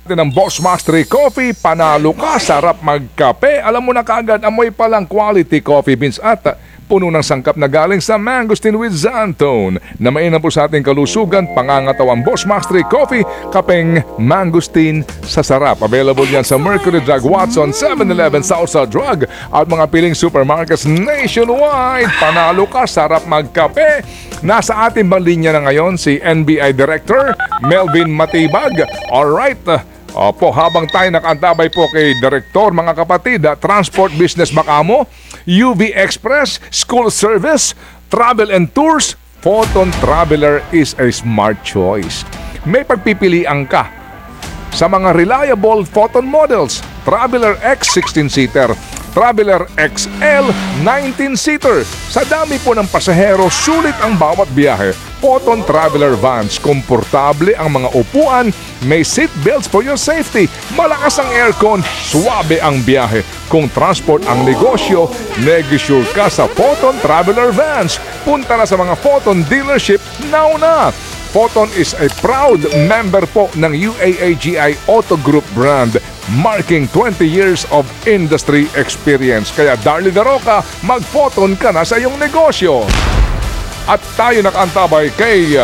ng Boss Mastery Coffee, panalo ka, sarap magkape. Alam mo na kaagad, amoy palang quality coffee beans at puno ng sangkap na galing sa Mangosteen with Xantone. Na mainam po sa ating kalusugan, pangangatawang Boss Mastery Coffee, kapeng Mangosteen sa sarap. Available yan sa Mercury Drug, Watson, 7-Eleven, Southside Drug at mga piling supermarkets nationwide. Panalo ka, sarap magkape. Nasa ating bang linya na ngayon si NBI Director Melvin Matibag. Alright, opo, habang tayo nakaantabay po kay Direktor, mga kapatid, Transport Business Macamo, UV Express, School Service, Travel and Tours, Photon Traveler is a smart choice. May pagpipilian ka sa mga reliable Photon models, Traveler X 16-seater, Traveler XL 19-seater. Sa dami po ng pasahero, sulit ang bawat biyahe. Photon Traveler Vans, komportable ang mga upuan, may seat belts for your safety, malakas ang aircon, suwabe ang biyahe. Kung transport ang negosyo, neg-sure ka sa Photon Traveler Vans. Punta na sa mga Photon dealership now na. Photon is a proud member po ng UAAGI Auto Group brand, marking 20 years of industry experience. Kaya Darly Daroca, mag-Photon ka na sa iyong negosyo. At tayo nakaantabay kay...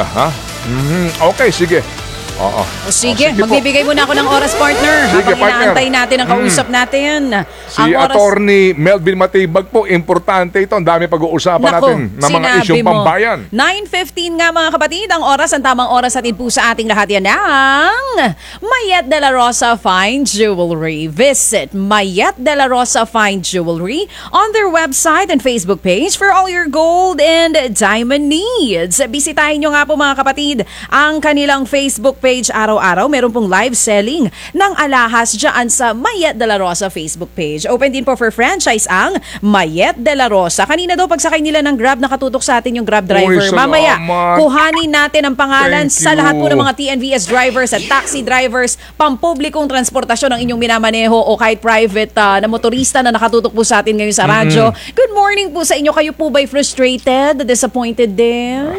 Okay, sige. Oo. Sige, magbibigay muna ako ng oras, partner. Sige, habang inaantay natin ang kausap natin. Si Attorney Melvin Matibag po, importante ito. Ang dami pag-uusapan natin ng mga isyong pambayan. 9:15 nga mga kapatid, ang oras, ang tamang oras natin po sa ating lahat yan ng Mayet de la Rosa Fine Jewelry. Visit Mayet de la Rosa Fine Jewelry on their website and Facebook page for all your gold and diamond needs. Bisitahin nyo nga po mga kapatid ang kanilang Facebook page. Araw-araw, meron pong live selling ng alahas dyan sa Mayet de la Rosa Facebook page. Open din po for franchise ang Mayet de la Rosa. Kanina daw pagsakay nila ng Grab, nakatutok sa atin yung Grab driver. Uy, mamaya, kuhanin natin ang pangalan sa lahat po ng mga TNVS drivers at taxi drivers, pampublikong transportasyon ng inyong minamaneho o kahit private na motorista na nakatutok po sa atin ngayon sa radyo. Good morning po sa inyo. Kayo po ba'y frustrated, disappointed din?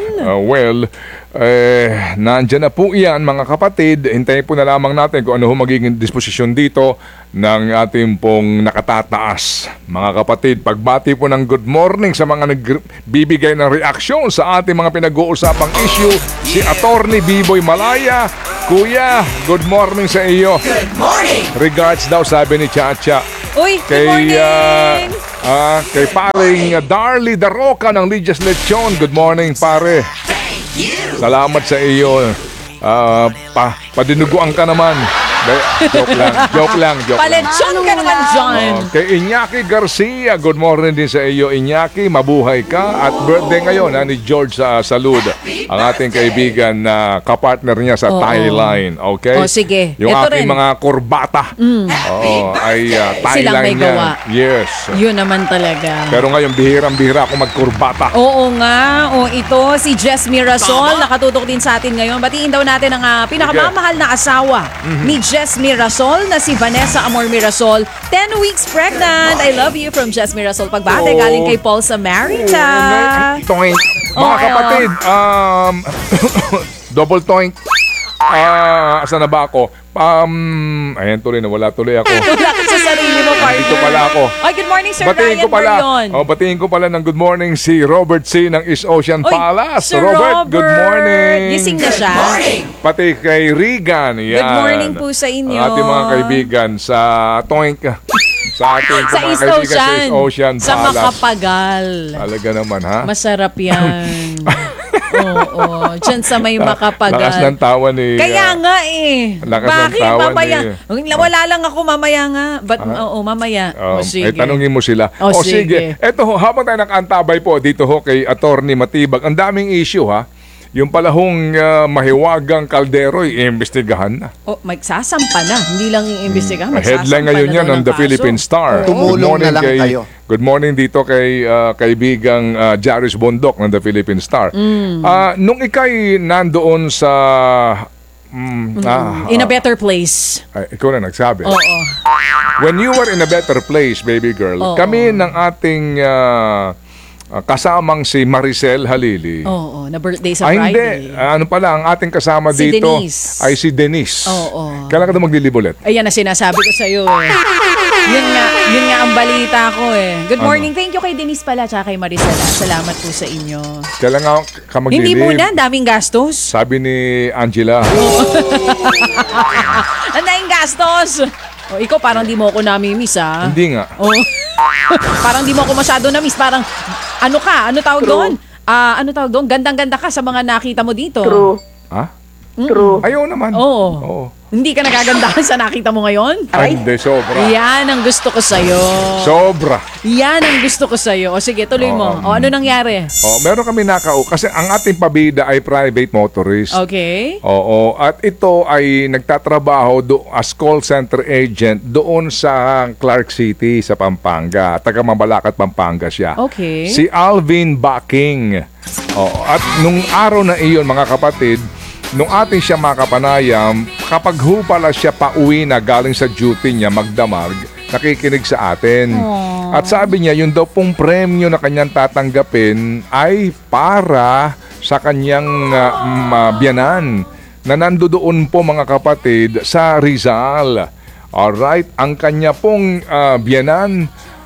Nandyan na po yan mga kapatid. Hintayin po na lamang natin kung ano magiging disposisyon dito ng ating pong nakatataas. Mga kapatid, pagbati po ng good morning sa mga nagbibigay ng reaksyon sa ating mga pinag-uusapang issue, si Attorney Biboy Malaya. Kuya, good morning sa iyo. Good morning! Regards daw, sabi ni Chacha. Uy, good morning! Kay paring Darly Daroca ng Lidias Lechon. Good morning, pare. Salamat sa iyo. Padinuguan ka naman. Joke lang. Palensyon ka naman dyan. Kay Iñaki Garcia, good morning din sa iyo, Iñaki. Mabuhay ka. At birthday ngayon ni George Salud, ang ating kaibigan na kapartner niya sa Thailine. Okay? Sige. Yung Ito aking rin. mga kurbata. Ay Thailine Silang may gawa. Yes. Yun naman talaga. Pero ngayon, bihirang-bihira ako magkurbata. Oo nga. Ito, si Jess Mirasol, nakatutok din sa atin ngayon. Batiin daw natin ang pinakamamahal na asawa ni Jess Mirasol na si Vanessa Amor Mirasol. 10 weeks pregnant. I love you from Jess Mirasol. Pagbate, galing kay Paul Samarita. Toink. Mga kapatid, double toink. Asan na ba ako? Ayan tuloy, nawala tuloy ako. Wala ka sa sarili mo, partner. Dito pala ako. Ay, good morning, Sir Batiin Ryan ko pala. Marion. Batiin ko pala ng good morning si Robert C. ng East Ocean Palace. Sir Robert, good morning. Gising na siya. Pati kay Regan. Yan. Good morning po sa inyo. Ang ating mga kaibigan sa Toink. Sa ating Sa mga East kaibigan sa East Ocean Sa Palace. Makapagal. Talaga naman, ha? Masarap yan. Oo. Diyan sa may Makapagal. Lakas ng tawa ni... Kaya nga eh. Lakas ng Bakit? tawa Mamaya. ni... Wala lang ako mamaya nga. Mamaya. Sige. Tanungin mo sila. Sige. Eto ho, habang tayo nakaantabay po dito ho kay Attorney Matibag, ang daming issue ha. Yung palahong mahiwagang kaldero'y iimbestigahan na. Magsasampa na. Hindi lang iimbestigahan. Headline ngayon yan ng The Philippine Star. Tumulong na lang kayo. Good morning dito kay kaibigang Jaris Bondok ng The Philippine Star. Nung ikay nandoon sa... in a better place. Ikaw na nagsabi. Oo. When you were in a better place, baby girl, kami ng ating kasamang si Maricel Halili. Oo, na birthday sa Ay, Friday. hindi. Ano pala, ang ating kasama Si dito Denise. ay si Denise. Oo. Kailan ka na maglilibulet? Ayan na sinasabi ko sa iyo eh. Yun nga ang balita ko eh. Good morning. Thank you kay Denise pala at kay Maricela. Salamat po sa inyo. Kailan ka Hindi maglilib? muna, daming gastos. Sabi ni Angela. Ang daming gastos. O, ikaw parang di mo ako namimiss ah. Hindi nga. Oh. Parang di mo ako masyado na-miss. Parang, ano ka? Ano tawag doon? Ano tawag doon? Gandang-ganda ka sa mga nakita mo dito. True. Ha? True. Ayaw naman. Oo. Oo. Hindi ka nagagandahan sa nakita mo ngayon? Ay, hindi, sobra. Yan ang gusto ko sa'yo. Sobra. Yan ang gusto ko sa'yo. O sige, tuloy mo. O ano nangyari? Meron kami kasi ang ating pabida ay private motorist. Okay. Oo, at ito ay nagtatrabaho as call center agent doon sa Clark City sa Pampanga. Taga Mabalacat, Pampanga siya. Okay. Si Alvin Backing. Oo, at nung araw na iyon mga kapatid, nung ating siya makapanayam, kapag pala siya pauwi na galing sa duty niya magdamag, nakikinig sa atin. At sabi niya, yun daw pong premyo na kanyang tatanggapin ay para sa kanyang biyanan na nandoon po mga kapatid sa Rizal. Alright, ang kanya pong biyanan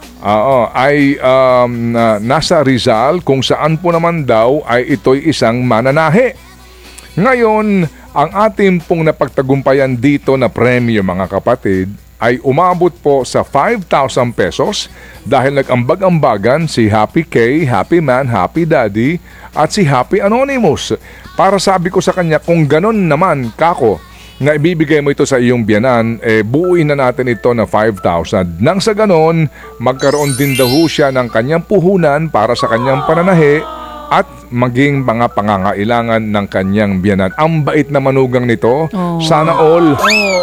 ay nasa Rizal, kung saan po naman daw ay ito'y isang mananahe. Ngayon, ang ating pong napagtagumpayan dito na premyo mga kapatid ay umabot po sa 5,000 pesos dahil nag-ambag-ambagan si Happy K, Happy Man, Happy Daddy at si Happy Anonymous. Para sabi ko sa kanya, kung ganon naman, kako, na ibibigay mo ito sa iyong biyanan, buuin na natin ito na 5,000. Nang sa ganon, magkaroon din daw siya ng kanyang puhunan para sa kanyang pananahe at maging mga pangangailangan ng kanyang biyanan. Ang bait na manugang nito. Sana all.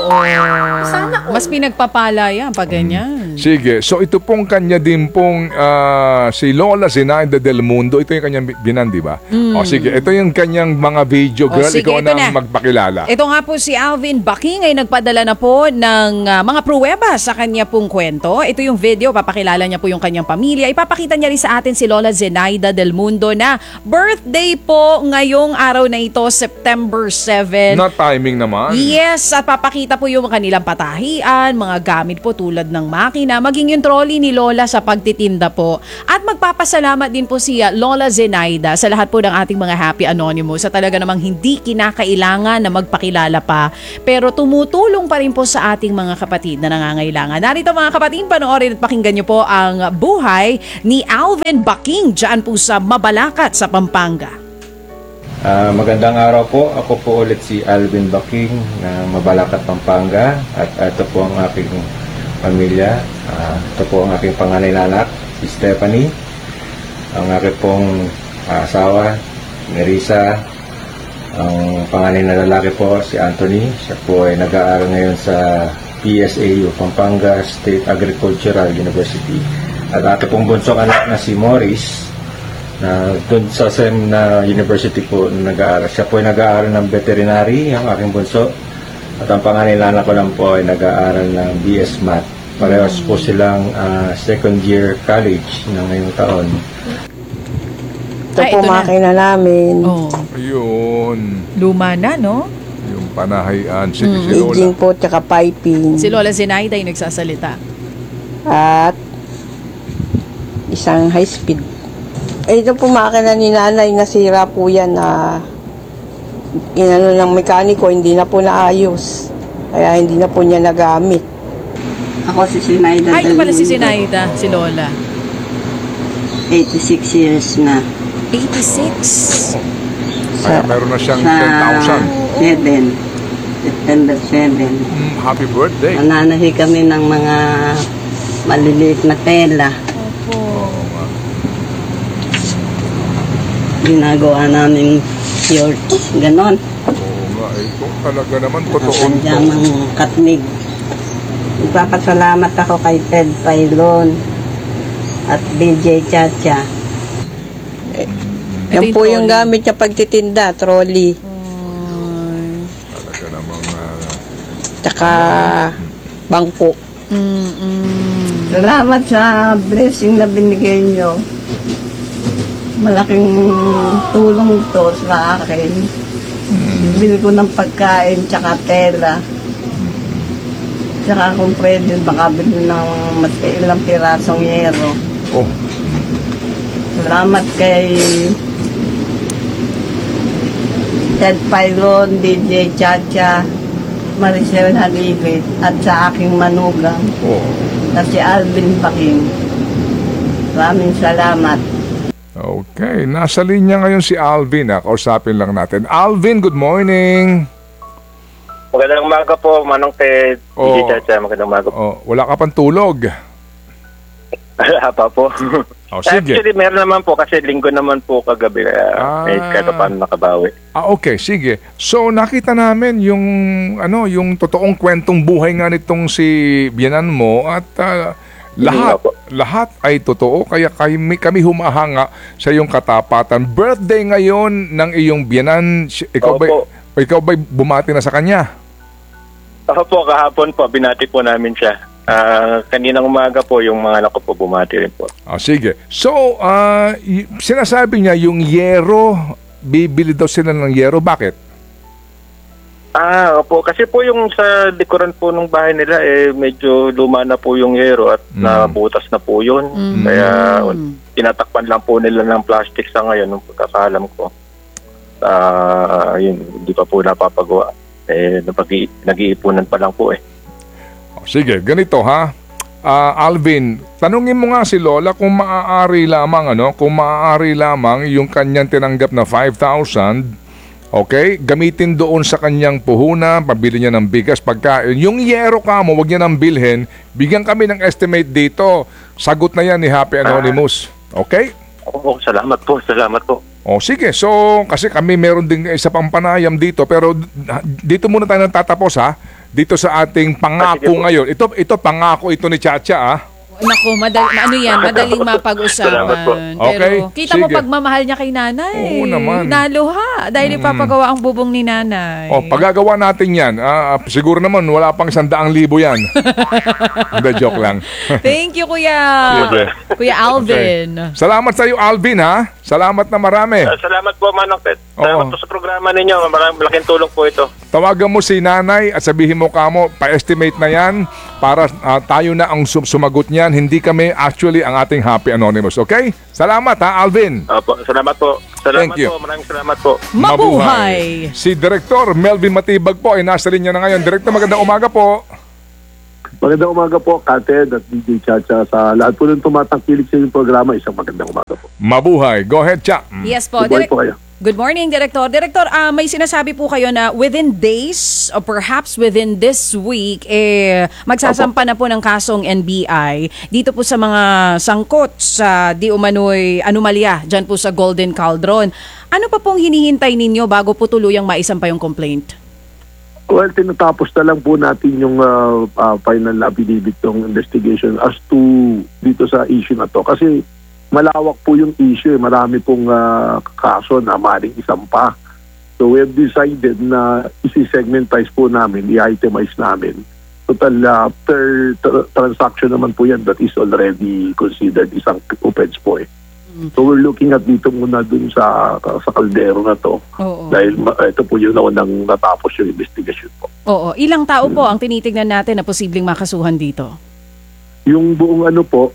Mas pinagpapala yan pag ganyan. Sige, so ito pong kanya din pong si Lola Zenaida del Mundo. Ito yung kanyang biyanan, di ba? O sige, ito yung kanyang mga video. Girl, sige, ikaw ito na magpakilala. Ito nga po si Alvin Backing ay nagpadala na po ng mga pruweba sa kanya pong kwento. Ito yung video, papakilala niya po yung kanyang pamilya. Ipapakita niya rin sa atin si Lola Zenaida del Mundo na birthday po ngayong araw na ito, September 7. Na timing naman. Yes, at papakita po yung kanilang patahian, mga gamit po tulad ng makina, maging yung trolley ni Lola sa pagtitinda po. At magpapasalamat din po si Lola Zenaida sa lahat po ng ating mga Happy Anonymous sa talaga namang hindi kinakailangan na magpakilala pa, pero tumutulong pa rin po sa ating mga kapatid na nangangailangan. Narito mga kapatid, panoorin at pakinggan niyo po ang buhay ni Alvin Backing dyan po sa Mabalacat sa Pampanga. Magandang araw po. Ako po ulit si Alvin Backing ng Mabalacat, Pampanga. At ito po ang aking pamilya. Ito po ang aking panganay na anak, si Stephanie. Ang aking pong asawa, Nerissa. Ang panganay na lalaki po, si Anthony. Siya po ay nag-aaral ngayon sa PSAU, Pampanga State Agricultural University. At aking pong bunsong anak na si Morris, na doon sa same na university po nag-aaral. Siya po ay nag-aaral ng veterinary, ang aking bunso. At ang panganay na anak ko lang po ay nag-aaral ng BS Math. Parehas po silang second year college na ngayong taon. Ito Ay, po ito na. makina namin. Oh, Ayun. luma na, no? Yung panahayan. Sige, si Lola. Aging po, tsaka piping. Si Lola Zenaida yung nagsasalita. At isang high speed. Ito po makina ni nanay, nasira po yan na inano ng mekaniko, hindi na po naayos. Kaya hindi na po niya nagamit. Ako si Sinaida Ay, ito pala si Zenaida, si Lola. 86 years na. 86. Kaya meron na siyang Sa 10,000. 7. September 7. Happy birthday. Nananahi kami ng mga maliliit na tela. Ginagawa namin shorts, ganon. Oo nga, ito talaga naman totoo. Panjamang katnig. Nagpapasalamat ako kay Ted Pailon at BJ Chacha. Yan yung po yung trolley. gamit niya pagtitinda, trolley. Talaga namang Tsaka bangko. Salamat sa blessing na binigay nyo. Malaking tulong to sa akin. Bili ko ng pagkain, tsaka tela. Tsaka kung pwede, baka bili ng mas ilang pirasong yero. Oh, Salamat kay Ted Pailon, DJ Chacha, Maricel Halibit, at sa aking manugang oh. na si Alvin Baking. Maraming salamat. Okay, nasa linya ngayon si Alvin. Kausapin lang natin. Alvin, good morning. Magandang umaga po, Manong Ted. Oo. DJ Chacha, magandang umaga po. Oh, wala ka pang tulog. Wala pa po. Oh, sige. Actually, meron naman po kasi linggo naman po kagabi. May kahit paano nakabawi. Okay, sige. So nakita namin yung totoong kwentong buhay nga nitong si biyanan mo at lahat ay totoo kaya kami humahanga sa iyong katapatan. Birthday ngayon ng iyong biyanan. Ikaw ba bumati na sa kanya? Ako po, kahapon po, binati po namin siya. Kaninang umaga po, yung mga anak ko po bumati rin po. Sige. So, sinasabi niya yung yero, bibili daw sila ng yero. Bakit? Opo. Kasi po yung sa likuran po ng bahay nila, medyo luma na po yung yero at nabutas na po yun. Kaya tinatakpan lang po nila ng plastic sa ngayon, nung pagkakalam ko. Yun, hindi pa po napapagawa. Nag-iipunan pa lang po Sige, ganito ha. Alvin, tanungin mo nga si Lola kung maaari lamang yung kanyang tinanggap na 5,000, okay? Gamitin doon sa kanyang puhunan, pabili niya ng bigas, pagkain. Yung yero ka mo, wag niya nang bilhin. Bigyan kami ng estimate dito. Sagot na yan ni Happy Anonymous. Okay? Salamat po. Sige. So, kasi kami meron din isa pang panayam dito, pero dito muna tayo tatapos ha. Dito sa ating pangako ngayon. Ito pangako ito ni Chacha Naku, madaling mapag-usapan. Salamat po. Okay, Pero kita mo sige. pagmamahal niya kay nanay. Oo naman. Naluha dahil ipapagawa ang bubong ni nanay. Pagagawa natin yan, siguro naman wala pang 100,000 yan. Hindi, joke lang. Thank you, Kuya. Sige. Kuya Alvin. Salamat sa iyo, Alvin, ha? Salamat na marami. Salamat po, Manong Ted. Oo. Salamat po sa programa ninyo. Malaking tulong po ito. Tawagan mo si nanay at sabihin mo kamo, pa-estimate na yan para tayo na ang sumagot niyan. Hindi kami actually ang ating Happy Anonymous, okay? Salamat ha, Alvin. Opo, salamat po. Thank you. Maraming salamat po. Mabuhay. Si Direktor Melvin Matibag po ay nasa linya na ngayon. Direktor, magandang umaga po. Magandang umaga po, Kated at DJ Chacha. Sa lahat po ng tumatangkilik sa inyong programa, isang magandang umaga po. Mabuhay. Go ahead, Cha. Yes po. Good morning po kayo. Good morning, Director. Director, may sinasabi po kayo na within days or perhaps within this week, magsasampa na po ng kasong NBI dito po sa mga sangkot sa di umano'y anomalya dyan po sa Golden Cauldron. Ano pa pong hinihintay ninyo bago po tuluyang maisampa yung complaint? Well, tinatapos na lang po natin yung final affidavit ng investigation as to dito sa issue na to. Kasi malawak po yung issue. Marami pong kaso na maaaring isampa. So we have decided na isi-segmentize po namin, i-itemize namin. Total per transaction naman po yan that is already considered isang offense po So we're looking at dito muna dun sa kaldero na to. Oo. Dahil ito po yung naunang natapos yung investigation po. Oo. Ilang tao po ang tinitignan natin na posibleng makasuhan dito? Yung buong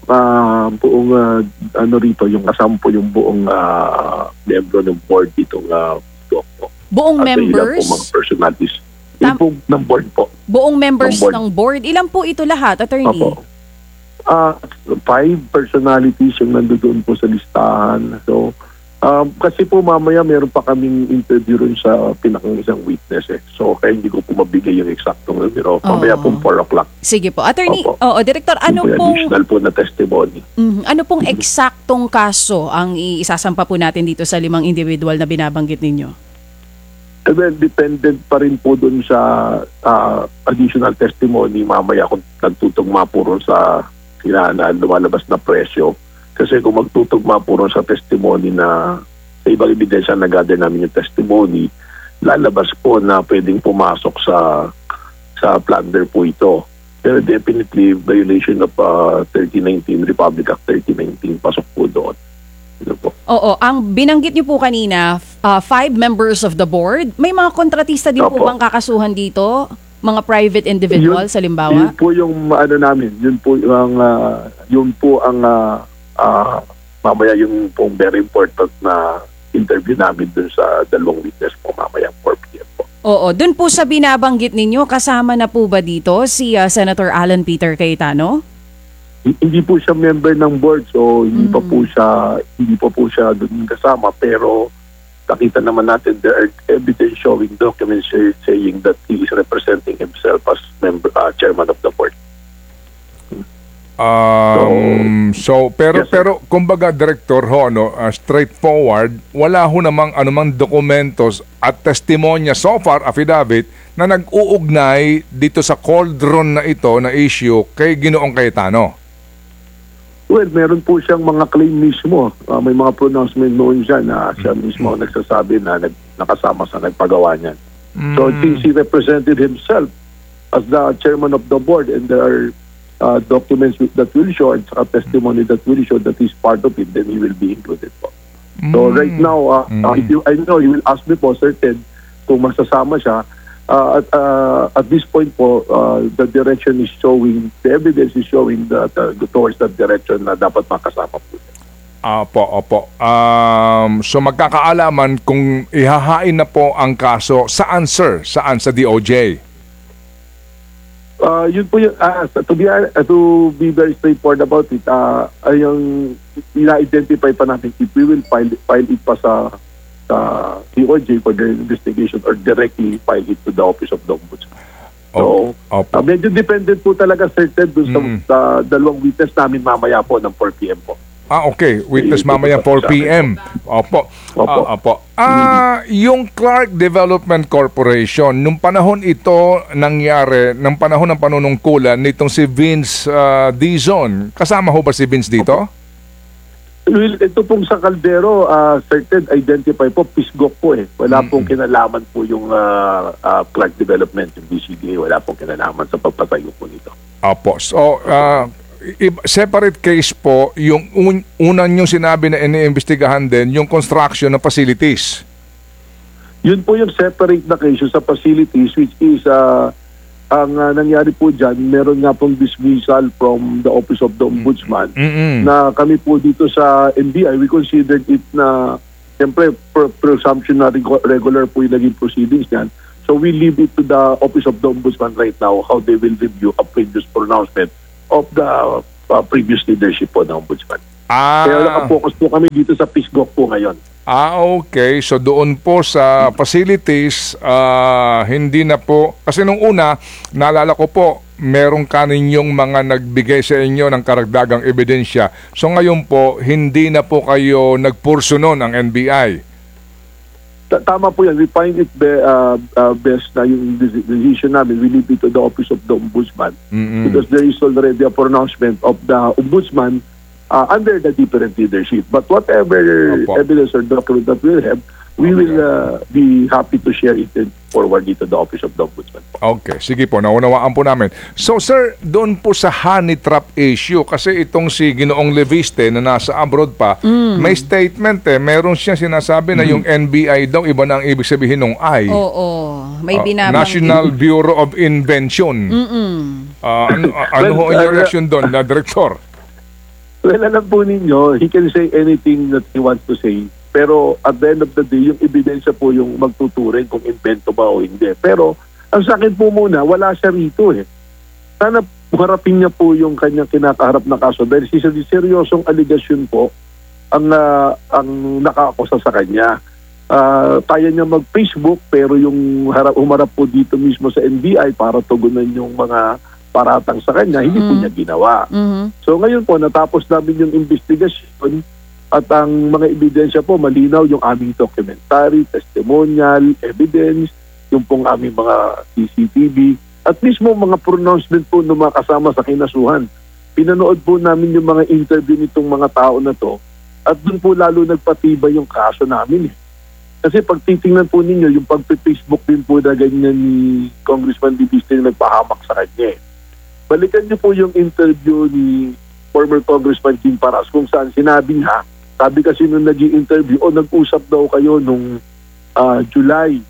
rito, yung kasama po yung buong membro ng board ditong po. Buong At ilan members? po mga personalities. Yung po ng board po. Buong members Ng board. ng board? Ilan po ito lahat, attorney? Opo. 5 personalities yung nandoon po sa listahan. So, kasi po mamaya meron pa kaming interview rin sa pinakang isang witness So, kaya hindi ko po mabigay yung eksaktong numero. Mamaya po 4 o'clock. Sige po. Attorney, Opo. Director, ano Yung pong additional po na testimony. ano pong eksaktong kaso ang isasampa po natin dito sa 5 individual na binabanggit ninyo? Well, dependent pa rin po dun sa additional testimony mamaya kung nagtutugma po rin sa lumalabas na presyo. Kasi kung magtutugma po rin sa testimony na sa ibang ebidensya na gather namin yung testimony, lalabas po na pwedeng pumasok sa plunder po ito. Pero definitely violation of 3019, Republic Act 3019, pasok po doon. Ano po? Oo, ang binanggit niyo po kanina, 5 members of the board. May mga kontratista din po Opo. bang kakasuhan dito? Mga private individuals, halimbawa? Yun po yung ano namin, yun po ang mamaya yung pong very important na interview namin dun sa dalawang witness po mamaya 4 p.m. po. Oo, dun po sa binabanggit ninyo, kasama na po ba dito si Senator Alan Peter Cayetano? Hindi po siya member ng board, so hindi pa po siya doon kasama, pero nakita naman natin there are evidence showing documents saying that he is representing himself as chairman of the board. Pero Yes, sir. kumbaga Director straightforward, wala ho namang anumang dokumentos at testimonya so far affidavit na nag-uugnay dito sa cauldron na ito na issue kay Ginoong Cayetano. Well, meron po siyang mga claim mismo. May mga pronouncement noon siya na siya mismo ang nagsasabi na nakasama sa nagpagawa niyan. So since he represented himself as the chairman of the board and there are documents that will show and a testimony that will show that he's part of it, then he will be included po. So right now, I know you will ask me po certain kung masasama siya. At this point po, the direction is showing, the evidence is showing that towards that direction na dapat makasama po. Opo. So magkakaalaman kung ihahain na po ang kaso, saan sir? Saan sa DOJ? Yun po yung, to be very straightforward about it, yung ina-identify pa natin if we will file it pa sa DOJ for their investigation or directly file it to the Office of the Ombudsman. So, Opo. medyo dependent po talaga certain dun sa dalawang witness namin mamaya po ng 4 p.m. po. Okay. Witness mamaya 4 p.m. Opo. Opo. Yung Clark Development Corporation, nung panahon ito nangyari, ng panahon ng panunungkulan nitong si Vince Dizon, kasama ho ba si Vince dito? Well, ito pong sa Caldero, certain identify po, Pisgok po eh. Wala pong kinalaman po yung Clark Development, yung DCDA. Wala pong kinalaman sa pagpatayo po nito. Opo. So, separate case po, yung unang yung sinabi na iniimbestigahan din, yung construction ng facilities. Yun po yung separate na case sa facilities, which is ang nangyari po dyan, meron nga pong dismissal from the Office of the Ombudsman na kami po dito sa NBI, we considered it na siyempre presumption na regular po yung naging proceedings yan. So we leave it to the Office of the Ombudsman right now how they will review a previous pronouncement of the previous leadership po ng Ombudsman. Kaya nakapokus po kami dito sa Pisgok po ngayon. Okay. So doon po sa facilities, hindi na po, kasi nung una, naalala ko po, merong kaninyong mga nagbigay sa inyo ng karagdagang ebidensya. So ngayon po, hindi na po kayo nagpurso nun ang NBI. Tama po yan. We find it best na yung decision namin, we leave it to the Office of the Ombudsman because there is already a pronouncement of the Ombudsman under the different leadership. But whatever evidence or document that we'll have, we will be happy to share it forward dito to the Office of the Ombudsman. Okay, sige po, naunawaan po namin. So sir, doon po sa honey trap issue, kasi itong si Ginoong Leviste na nasa abroad pa, may statement meron siyang sinasabi na yung NBI daw, iba na ang ibig sabihin ng I. Oo, may binabanggit. National Bureau of Invention. Ano ho yung reaction doon, na Director? Well, alam po ninyo, he can say anything that he wants to say. Pero at the end of the day, yung ebidensya po yung magtuturing kung invento ba o hindi. Pero ang sa akin po muna, wala siya rito eh. Sana harapin niya po yung kanyang kinakaharap na kaso dahil seryosong aligasyon po ang nakaakusa sa kanya. Kaya niya mag-Facebook pero yung humarap po dito mismo sa NBI para tugunan yung mga paratang sa kanya, hindi po niya ginawa. So ngayon po, natapos namin yung investigation at ang mga ebidensya po, malinaw yung aming documentary, testimonial, evidence, yung pong aming mga CCTV, at mismo mga pronouncement po ng mga kasama sa kinasuhan. Pinanood po namin yung mga interview nitong mga tao na to at doon po lalo nagpatibay yung kaso namin. Kasi pag titingnan po ninyo, yung pag-Facebook din po na ganyan ni Congressman Leviste na nagpahamak sa kanya. Balikan niyo po yung interview ni former Congressman Kim Paras kung saan sinabi niya Sabi kasi nung nag-i-interview, nag-usap daw kayo nung July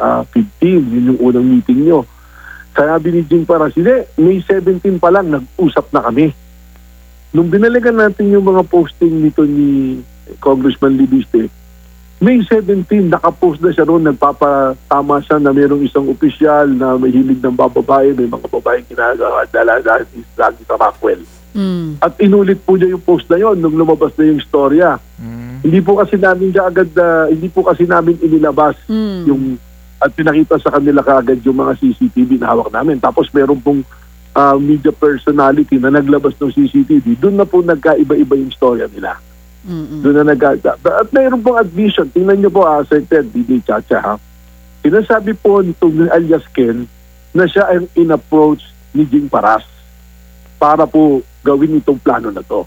15, yun yung unang meeting nyo. Sabi ni Jing Paras, hindi, May 17 pa lang, nag-usap na kami. Nung binalikan natin yung mga posting nito ni Congressman Libiste, May 17, nakapost na siya roon, nagpapatama siya na mayroong isang opisyal na mahilig ng bababae, may mga babaeng ginagawa, lagi sa Rockwell. At inulit po niya yung post na yon nung lumabas na yung storya. Hindi po kasi namin hindi po kasi namin inilabas yung at pinakita sa kanila kaagad yung mga CCTV na hawak namin. Tapos meron pong media personality na naglabas ng CCTV. Doon na po nagkaiba-iba yung storya nila. Doon na at mayroon pong admission. Tingnan niyo po, Sir Ted, DJ Chacha, ha? Sinasabi po nitong alias Ken na siya ang in-approach ni Jing Paras para po gawin itong plano na to.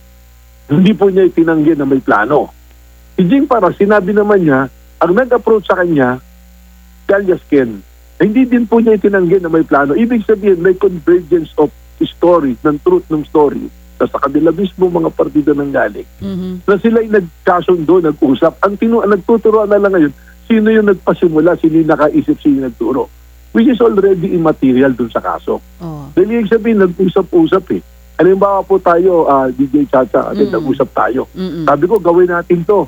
Hindi po niya itinanggi na may plano. Si Jing Paras, sinabi naman niya, ang nag-approach sa kanya, si alias Ken, hindi din po niya itinanggi na may plano. Ibig sabihin, may convergence of stories, ng truth ng story, na sa kanila mismo mga partida ng galing, na sila'y nagkasundo, nag-usap. Ang nagtuturoan na lang ngayon, sino yung nagpasimula, sino yung nakaisip, sino yung nagturo. Which is already immaterial dun sa kaso. Dahil ibig sabihin, nag-usap-usap eh. Halimbawa po tayo, DJ Chacha, nag-usap tayo. Sabi ko, gawin natin to.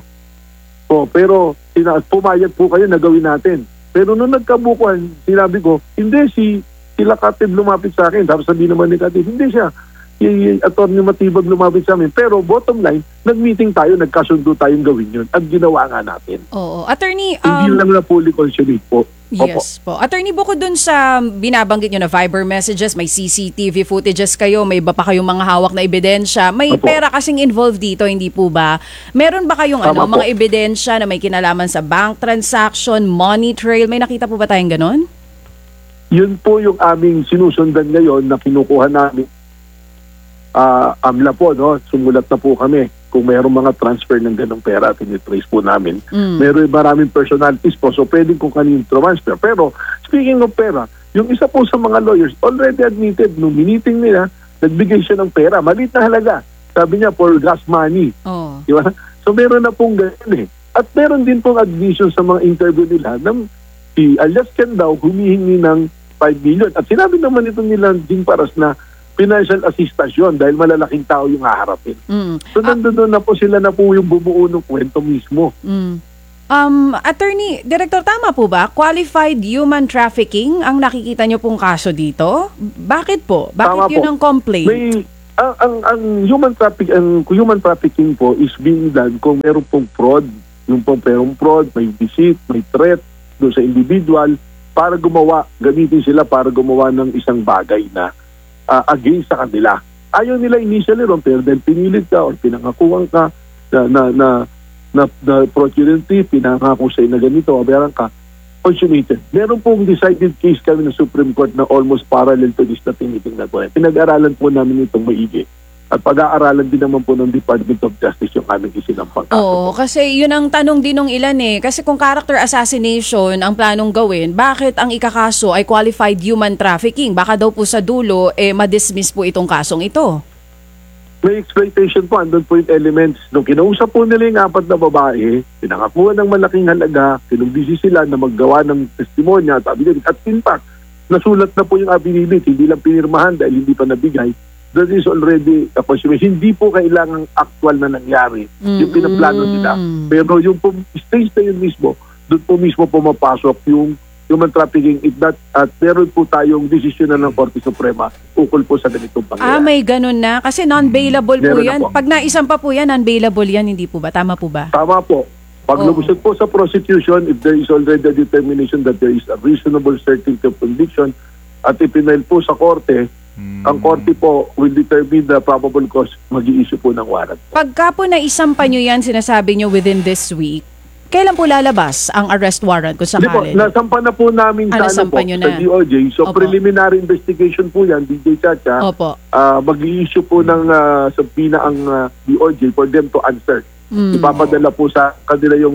Pero pumayag po kayo na gawin natin. Pero nung nagkabukuhan, sinabi ko, hindi, sila Katib lumapit sa akin. Tapos sabi naman ni Katib, hindi siya. Si Atty. Matibag lumapit sa amin. Pero bottom line, nag-meeting tayo, nagkasundo tayong gawin yun. At ginawa nga natin. Oo. Attorney, hindi lang na fully consolidate po. Yes po. Attorney, bukod dun sa binabanggit nyo na Viber messages, may CCTV footages kayo, may iba pa kayong mga hawak na ebidensya. May pera kasing involved dito, hindi po ba? Meron ba kayong mga ebidensya na may kinalaman sa bank transaction, money trail? May nakita po ba tayong ganon? Yun po yung aming sinusundan ngayon na kinukuha namin. AMLA po, no? Sumulat na po kami kung mayroong mga transfer ng ganong pera, tinitrace po namin. Meron maraming personalities po, so pwedeng kung kanino transfer. Pero speaking of pera, yung isa po sa mga lawyers already admitted, nung meeting nila, nagbigay siya ng pera, maliit na halaga. Sabi niya, for gas money. Di ba? So meron na pong ganyan eh. At meron din pong admission sa mga interview nila na si alias Ken daw humihingi ng 5 million. At sinabi naman ito nila Jing Paras na financial assistance yun dahil malalaking tao yung haharapin. So nandun na po sila na po yung bumuo ng kwento mismo. Attorney, Director, tama po ba? Qualified human trafficking ang nakikita nyo pong kaso dito? Bakit po? Bakit Tama yun po. ang complaint? Ang human trafficking po is being done kung meron pong fraud. Yung pong merong fraud, may deceit, may threat doon sa individual para gamitin sila para gumawa ng isang bagay na against sa kanila. Ayaw nila initially ron, pero dahil pinilit ka o pinangakuhan ka na procurity, pinangako sa'yo na ganito, aberan ka, consummated. Meron pong decided case kami ng Supreme Court na almost parallel to this na tinitingnan po. Pinag-aralan po namin itong maigi. At pag-aaralan din naman po ng Department of Justice yung aming isinampang kaso. Oo, kasi yun ang tanong din ng ilan eh. Kasi kung character assassination ang planong gawin, bakit ang ikakaso ay qualified human trafficking? Baka daw po sa dulo, ma-dismiss po itong kasong ito. May exploitation po, andun po yung elements. Nung kinausap po nila yung 4 na babae, pinangakuha ng malaking halaga, kinumbisi sila na maggawa ng testimonya at affidavit. At in fact, nasulat na po yung affidavit, hindi lang pinirmahan dahil hindi pa nabigay. That is already a possibility. Hindi po kailangang actual na nangyari yung pinaplano nila. Pero yung stage na yun mismo, doon po mismo pumapasok yung human trafficking. At meron po tayong desisyon na ng Korte Suprema ukol po sa ganitong pangyayari. May ganun na. Kasi non-bailable po Meron yan. na po. Pag naisang pa po yan, non-bailable yan. Hindi po ba? Tama po ba? Tama po. Pag lumusot po sa prosecution, if there is already a determination that there is a reasonable certainty of conviction at ipinail po sa Korte, ang Korte po will determine the probable cause, mag-i-issue po ng warrant. Pagka po naisampa nyo yan, sinasabi nyo within this week, kailan po lalabas ang arrest warrant kung Hindi po, sakali? nasampa na po namin nasampa nyo sa na. DOJ. So Opo. preliminary investigation po yan, DJ Chacha. Opo. Mag-i-issue po ng subpoena ang DOJ for them to answer. Ipapadala po sa kanila yung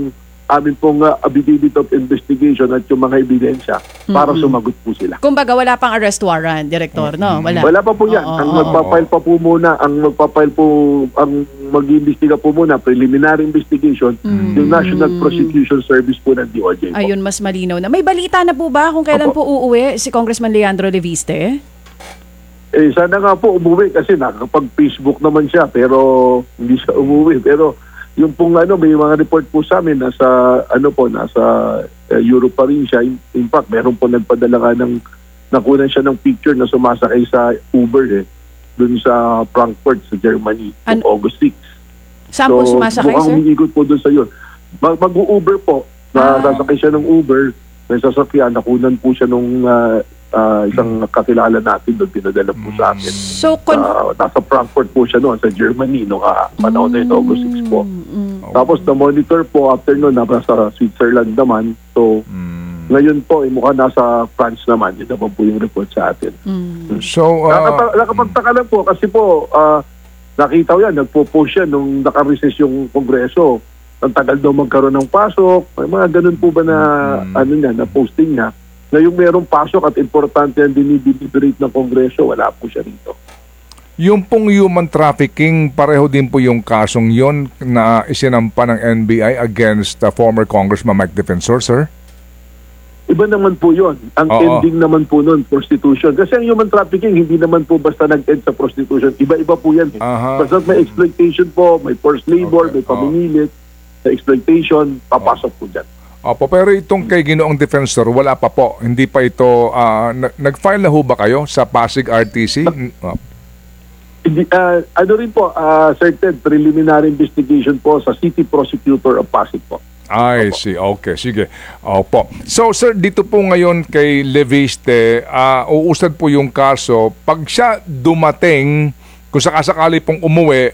amin pong affidavit of investigation at yung mga ebidensya para sumagot po sila. Kumbaga, wala pang arrest warrant, Director, no? Wala pa po yan. Oo, Ang oo. magpapile pa po muna, ang mag-iimbestiga po muna, preliminary investigation, yung National Prosecution Service po ng DOJ po. Ayun, mas malinaw na. May balita na po ba kung kailan po uuwi si Congressman Leandro Leviste? Sana nga po umuwi kasi nakakapag-Facebook naman siya pero hindi siya umuwi. Pero yung pong may mga report po sa amin nasa Europe pa rin siya. In fact, meron po nagpadala nga nakunan siya ng picture na sumasakay sa Uber dun sa Frankfurt sa Germany noong August 6. Saan po sumasakay, mukhang sir? umiikot po dun sa yun. Mag-Uber po. Sasakay siya ng Uber. May sasakyan. Nakunan po siya nung isang kakilala natin doon. Pinadala po sa akin. So, Nasa Frankfurt po siya noon sa Germany noong panahon na ito, August 6 po. Tapos na-monitor po after noon, nasa Switzerland naman. So, ngayon po, mukhang nasa France naman. Yun naman po yung report sa atin. So, Nakapagtaka lang po kasi po, nakita ko yan, nagpo-post siya nung naka-recess yung Kongreso. Ang tagal daw magkaroon ng pasok. May mga ganun po ba na, na posting niya. Ngayong merong pasok at importante ang dinideliberate ng Kongreso, wala po siya rito. yung pong human trafficking, pareho din po yung kasong yon na isinampa ng NBI against former Congressman Mike Defensor, sir? Iba naman po yun. Ang ending naman po nun, prostitution. Kasi ang human trafficking, hindi naman po basta nag-end sa prostitution. Iba-iba po yan. Basta may exploitation po, may forced labor, may pamimilit, sa exploitation, papasok po dyan. Opo, pero itong kay Ginoong Defensor, wala pa po. Hindi pa ito, nag-file na ho ba kayo sa Pasig RTC? Rin po, certain preliminary investigation po sa City Prosecutor of Pasig po. I see. Okay, sige. Opo. So, sir, dito po ngayon kay Leviste, uusad po yung kaso. Pag siya dumating, kung sakasakali pong umuwi,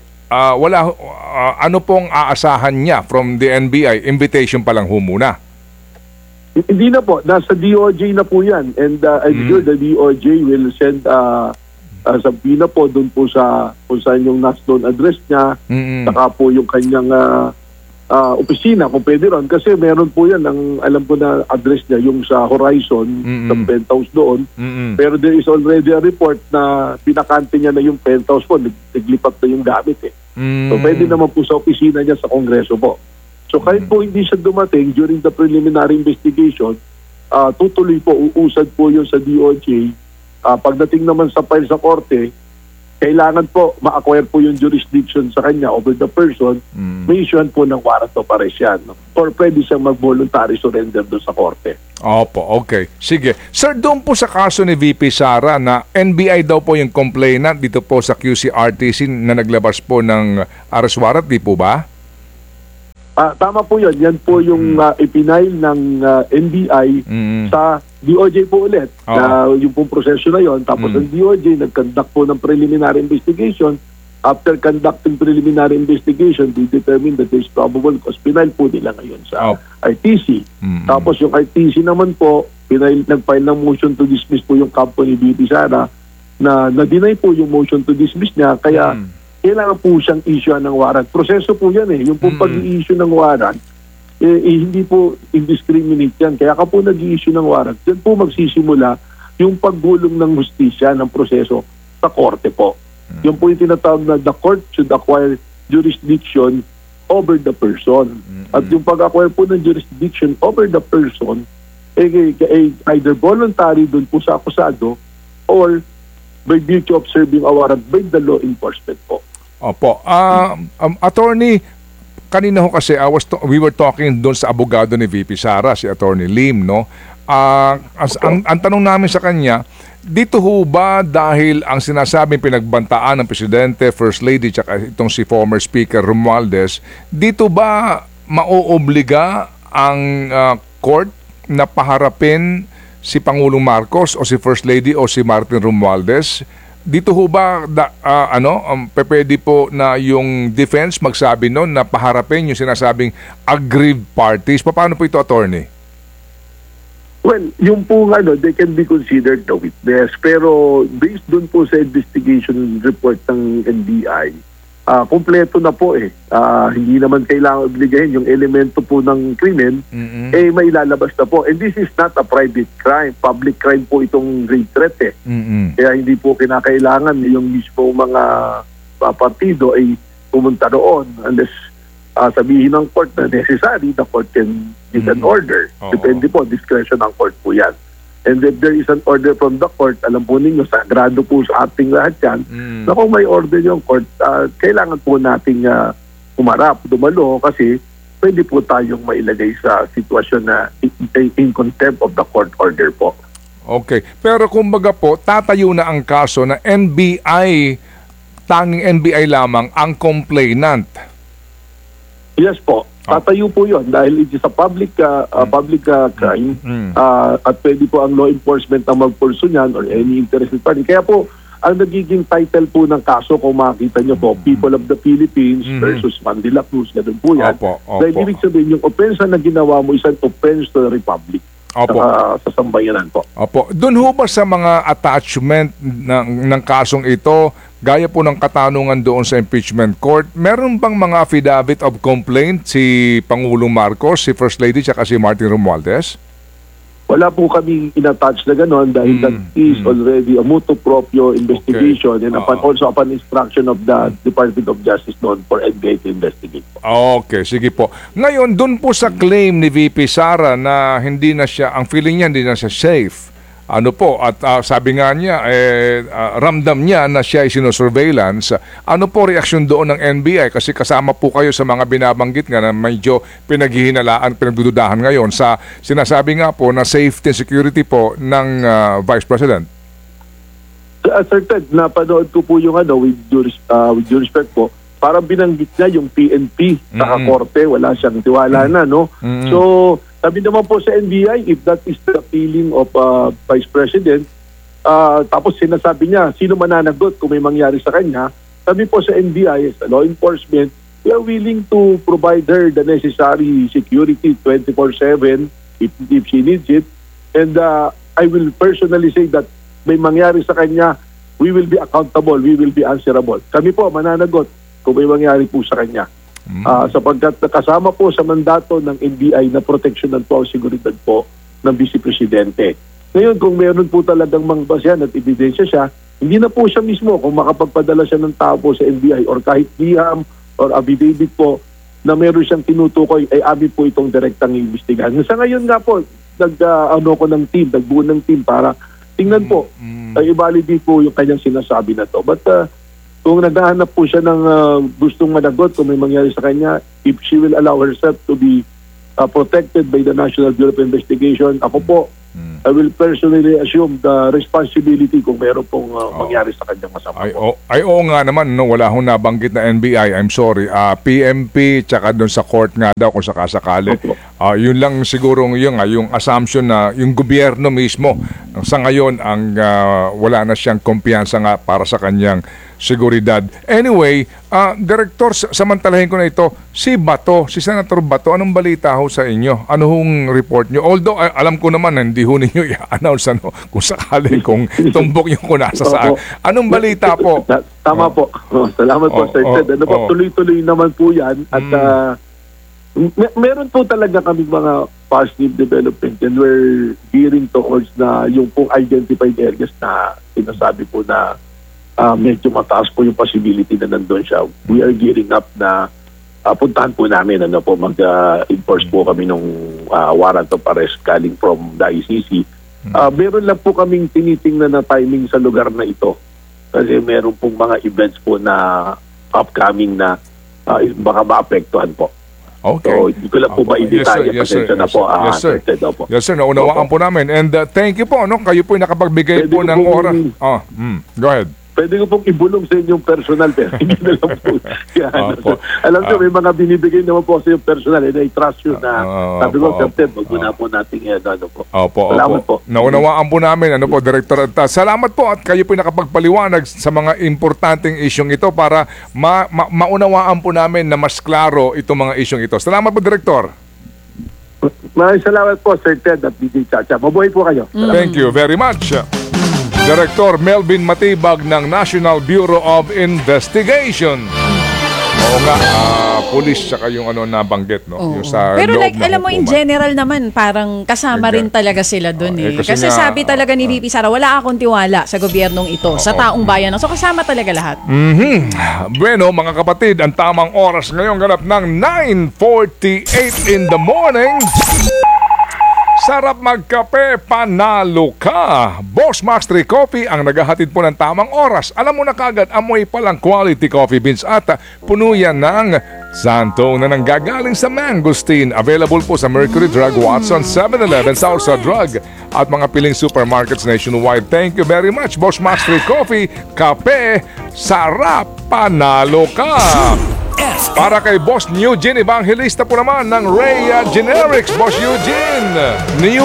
ano pong aasahan niya from the NBI? Invitation pa lang ho muna. Hindi na po. Nasa DOJ na po yan. And I'm sure the DOJ will send sabina po doon po sa kung saan yung NASDON address niya, saka po yung kanyang opisina kung pwede ron. Kasi meron po yan, alam ko na address niya, yung sa Horizon, sa penthouse doon. Pero there is already a report na pinakante niya na yung penthouse po, naglipat na yung gamit eh. So pwede naman po sa opisina niya sa Kongreso po. So kahit po hindi siya dumating during the preliminary investigation, tutuloy po, uusad po yun sa DOJ. Pagdating naman sa file sa korte, kailangan po ma-acquire po yung jurisdiction sa kanya over the person, may issuean po ng warrant of arrest yan. Or pwede siyang mag-voluntary surrender doon sa korte. Opo, okay. Sige. Sir, doon po sa kaso ni VP Sara na NBI daw po yung complainant dito po sa QCRTC na naglabas po ng arrest warrant, di po ba? Tama po yun. Yan po yung ipinail ng NBI sa DOJ po ulit. Yung pong proseso na yon. Tapos ang DOJ nag-conduct po ng preliminary investigation. After conducting preliminary investigation, they determine that there is probable cause. Pinail po nila ngayon sa RTC. Tapos yung RTC naman po, nag-file ng motion to dismiss po yung company VP Sara na na-deny po yung motion to dismiss niya. Kaya kailangan po siyang issue ng warrant. Proseso po yan eh. Yung pong pag-i-issue ng warrant, hindi po indiscriminate yan. Kaya ka po nag-i-issue ng warrant, yan po magsisimula yung paggulong ng hustisya ng proseso sa korte po. Yung po yung tinatawag na the court should acquire jurisdiction over the person. At yung pag-acquire po ng jurisdiction over the person, either voluntary dun po sa akusado or by virtue of serving a warrant by the law enforcement po. Opo. Attorney, kanina ho kasi we were talking doon sa abogado ni VP Sara, si Attorney Lim, no? Ang tanong namin sa kanya, dito ho ba dahil ang sinasabing pinagbantaan ng Presidente, First Lady, tsaka itong si former Speaker Romualdez, dito ba maoobliga ang court na paharapin si Pangulong Marcos o si First Lady o si Martin Romualdez? Dito ho ba pwede po na yung defense magsabi noon na paharapin yung sinasabing aggrieved parties? Paano po ito, attorney? Well, yung po they can be considered the witness. Pero based dun po sa investigation report ng NBI, kumpleto na po eh. Hindi naman kailangan obligahin yung elemento po ng krimen, may lalabas na po. And this is not a private crime. Public crime po itong rape threat eh. Kaya hindi po kinakailangan yung mismo mga partido ay pumunta doon unless sabihin ng court na necessary, the court can give an order. Depende po, discretion ng court po yan. And if there is an order from the court, alam po ninyo, sagrado po sa ating lahat yan, na kung may order yung court, kailangan po nating umarap, dumalo, kasi pwede po tayong mailagay sa sitwasyon na in contempt of the court order po. Okay. Pero kumbaga po, tatayo na ang kaso na NBI, tanging NBI lamang ang complainant. Yes po. Tatayo po yun dahil it is a public crime at pwede po ang law enforcement na mag-pursue niyan or any interested party. Kaya po, ang nagiging title po ng kaso, kung makikita nyo po, People of the Philippines versus Mandela Cruz, ganun po yan. Dahil ibig sabihin, yung offense na ginawa mo is an offense to the Republic. Sa sambayanan po. Opo. Doon ho ba sa mga attachment ng kasong ito, gaya po ng katanungan doon sa impeachment court, meron bang mga affidavit of complaint si Pangulong Marcos, si First Lady, at si Martin Romualdez? Wala po kami in-attach na gano'n dahil that is already a motu proprio investigation and also upon instruction of the Department of Justice noon for NBI to investigate. Okay, sige po. Ngayon, dun po sa claim ni VP Sara na hindi na siya, ang feeling niya hindi na siya safe. Ano po, at sabi nga niya, ramdam niya na siya ay sinosurveillance. Ano po reaksyon doon ng NBI? Kasi kasama po kayo sa mga binabanggit nga na medyo pinaghihinalaan, pinagdududahan ngayon sa sinasabi nga po na safety and security po ng Vice President. Sir Ted, napanood ko po yung with due respect po, parang binanggit niya yung PNP sa korte, wala siyang tiwala na, no? So, sabi naman po sa NBI, if that is the feeling of Vice President, tapos sinasabi niya, sino mananagot kung may mangyari sa kanya, sabi po sa NBI, sa law enforcement, we are willing to provide her the necessary security 24/7 if she needs it. And I will personally say that may mangyari sa kanya, we will be accountable, we will be answerable. Kami po mananagot kung may mangyari po sa kanya. Sapagkat kasama po sa mandato ng NBI na proteksyonan po ang seguridad po ng Vice Presidente. Ngayon, kung meron po talagang mangbasyan at ebidensya siya, hindi na po siya mismo kung makapagpadala siya ng tao po sa NBI or kahit liham or affidavit po na meron siyang tinutukoy, ay amin po itong direktang imbestigahan. Sa ngayon nga po, nagbuo ng team para tingnan po, i-validate po yung kanyang sinasabi na to. But kung naghahanap po siya ng gustong managot kung may mangyari sa kanya, if she will allow herself to be protected by the National Bureau of Investigation, ako po, I will personally assume the responsibility kung meron pong mangyari sa kanyang masama. Oo nga naman, no, wala hong nabanggit na NBI, I'm sorry. PMP, tsaka doon sa court nga daw kung sakasakali. Yun lang siguro yung assumption na yung gobyerno mismo sa ngayon ang wala na siyang kumpiyansa nga para sa kanyang seguridad. Anyway, Director, samantalahin ko na ito, si Senator Bato, anong balita ho sa inyo? Ano hong report nyo? Although, alam ko naman, hindi ho ninyo i-announce kung sakali, kung tumbok yung kung nasa saan. Anong balita po? Tama po. Salamat po, Sir Ted. Tuloy-tuloy naman po yan. At meron po talaga kaming mga positive development and we're gearing towards na yung pong identified areas na sinasabi po na medyo mataas po yung possibility na nandun siya. We are gearing up na puntahan po namin, mag-enforce po kami ng warrant of arrest galing from the ICC. Meron lang po kaming tinitingnan na timing sa lugar na ito. Kasi meron pong mga events po na upcoming na baka maapektuhan po. Okay. So, hindi ko lang po ma-detalye. Pasensya na po. Yes, sir. Naunawaan po namin. And thank you po. Kayo po nakapagbigay po ng oras. Go ahead. Pwede ko pong ibulong sa inyong personal, pero hindi na lang po. Alam nyo, may mga binibigay naman po sa inyong personal, and I trust you na sabi ko, Captain, mag-una po natin yan. Salamat po. Naunawaan po namin, Director. At salamat po at kayo po nakapagpaliwanag sa mga importanteng isyong ito para maunawaan po namin na mas klaro itong mga isyong ito. Salamat po, Director. Maraming salamat po, Sir Ted at DJ Chacha. Mabuhay po kayo. Thank you very much. Director Melvin Matibag ng National Bureau of Investigation. Oo nga, police tsaka yung ano nabanggit, no? Oo. Yung sa Pero loob like, ng alam mo, in hukuman. general naman, parang kasama rin talaga sila dun kasi Kasi nga, sabi talaga ni VP Sara, wala akong tiwala sa gobyernong ito, sa taong bayan. So kasama talaga lahat. Bueno, mga kapatid, ang tamang oras ngayon ganap ng 9:48 in the morning. Sarap magkape, panalo ka. Boss Max 3 Coffee ang naghahatid po ng tamang oras. Alam mo na kagad, amoy palang quality coffee beans at puno yan ng Santo na nanggagaling sa mangosteen. Available po sa Mercury Drug, Watson, 7-Eleven, Southside Drug at mga piling supermarkets nationwide. Thank you very much, Boss Max 3 Coffee. Kape, sarap, panalo ka. Para kay Boss Eugene Evangelista po naman ng Rhea Generics. Boss Eugene,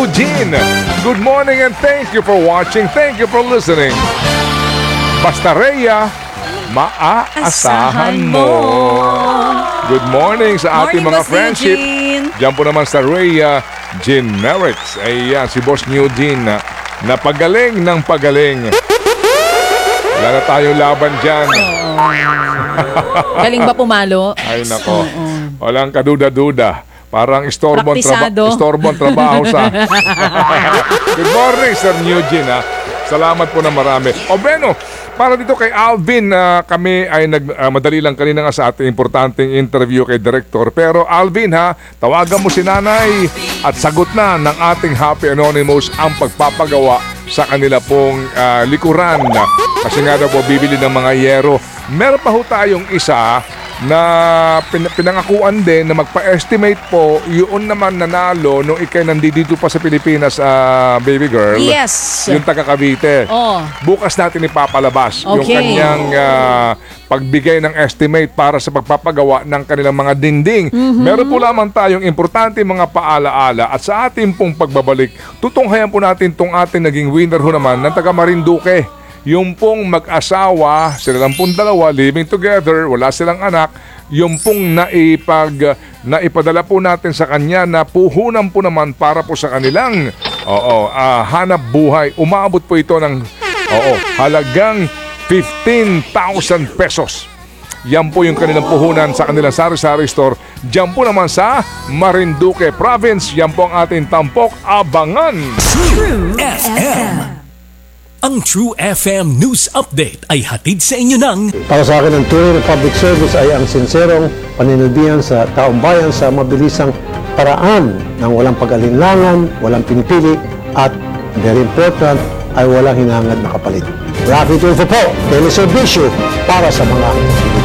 good morning and thank you for watching. Thank you for listening. Basta Rhea, maaasahan mo. Good morning sa ating Morning, mga Boss friendship. Eugene. Diyan po naman sa Rhea Generics. Ayan, si Boss Eugene na pagaling ng pagaling. Wala na tayong laban dyan. Galing ba pumalo? Ay nako, walang kaduda-duda. Parang istorbon Praktisado. trabaho sa... Good morning, Sir Eugene. Salamat po na marami. O Beno, para dito kay Alvin, kami ay madali lang kanina nga sa ating importanteng interview kay Director. Pero Alvin tawagan mo si Nanay at sagot na ng ating Happy Anonymous ang pagpapagawa sa kanila pong likuran. Kasi nga daw po bibili ng mga yero. Meron pa ho tayong isa na pinangakuan din na magpa-estimate po yun naman nanalo nung ikay nandito pa sa Pilipinas, baby girl. Yes. Yung taga Cavite. Oh. Bukas natin ipapalabas yung Okay. kanyang pagbigay ng estimate para sa pagpapagawa ng kanilang mga dingding. Meron po lamang tayong importante mga paalaala at sa ating pong pagbabalik, tutunghayan po natin tong ating naging winner ho naman ng taga Marinduque. Yung pong mag-asawa, sila lang pong dalawa, living together, wala silang anak, yung pong naipadala po natin sa kanya na puhunan po naman para po sa kanilang hanap buhay. Umabot po ito ng halagang 15,000 pesos. Yan po yung kanilang puhunan sa kanilang sari-sari store. Diyan po naman sa Marinduque Province. Yan po ang ating tampok. Abangan! FM. Ang True FM News Update ay hatid sa inyo ng Para sa akin, ang tunay na public service ay ang sinserong paninilbihan sa taong bayan sa mabilisang paraan ng walang pag-alinlangan, walang pinipili, at very important, ay walang hinangad na kapalit. Rocky Tulfo po, teleservisyo para sa mga